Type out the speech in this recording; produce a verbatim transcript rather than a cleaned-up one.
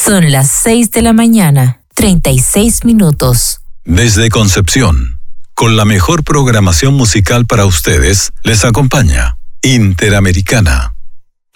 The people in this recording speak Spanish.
Son las seis de la mañana, treinta y seis minutos. Desde Concepción, con la mejor programación musical para ustedes, les acompaña Interamericana.